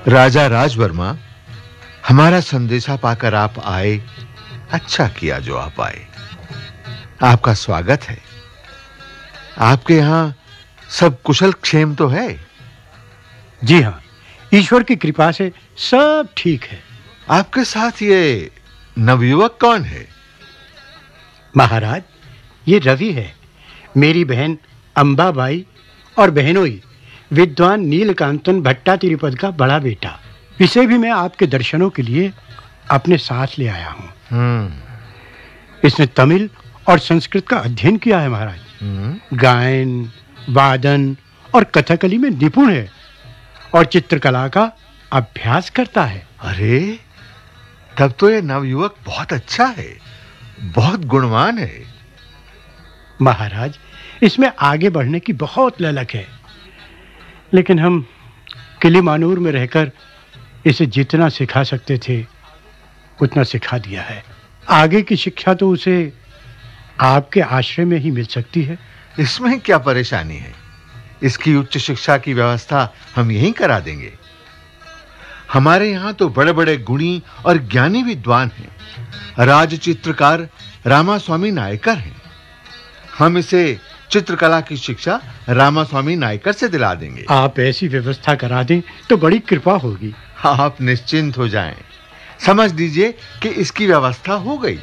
राजा राजवर्मा, हमारा संदेशा पाकर आप आए। अच्छा किया जो आप आए। आपका स्वागत है। आपके यहां सब कुशल क्षेम तो है? जी हां, ईश्वर की कृपा से सब ठीक है। आपके साथ ये नवयुवक कौन है? महाराज, ये रवि है, मेरी बहन अंबाबाई और बहनोई विद्वान नीलकांतन भट्टा तिरुपति का बड़ा बेटा। इसे भी मैं आपके दर्शनों के लिए अपने साथ ले आया हूं। इसने तमिल और संस्कृत का अध्ययन किया है महाराज। गायन, वादन और कथकली में निपुण है और चित्रकला का अभ्यास करता है। अरे, तब तो ये नवयुवक बहुत अच्छा है, बहुत गुणवान है। महाराज, इसमें आगे बढ़ने की बहुत ललक है, लेकिन हम किलीमानूर में रहकर इसे जितना सिखा सकते थे उतना सिखा दिया है। आगे की शिक्षा तो उसे आपके आश्रय में ही मिल सकती है। इसमें क्या परेशानी है? इसकी उच्च शिक्षा की व्यवस्था हम यहीं करा देंगे। हमारे यहां तो बड़े-बड़े गुणी और ज्ञानी विद्वान हैं। राज चित्रकार रामास्वामी नायकर हैं। हम इसे चित्रकला की शिक्षा रामास्वामी नायकर से दिला देंगे। आप ऐसी व्यवस्था करा दें तो बड़ी कृपा होगी। आप निश्चिंत हो जाएं। समझ लीजिए कि इसकी व्यवस्था हो गई।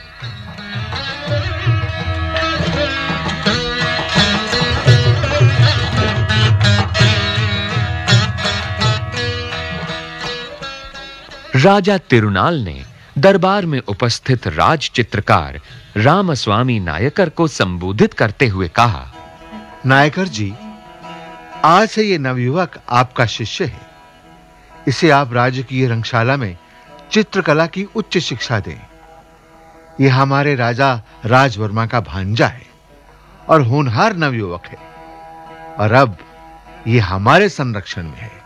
राजा तिरुनाल ने दरबार में उपस्थित राज चित्रकार रामस्वामी नायकर को संबोधित करते हुए कहा, नायकर जी, आज से ये नवयुवक आपका शिष्य है। इसे आप राजकीय रंगशाला में चित्रकला की उच्च शिक्षा दें। यह हमारे राजा राजवर्मा का भांजा है और होनहार नवयुवक है, और अब यह हमारे संरक्षण में है।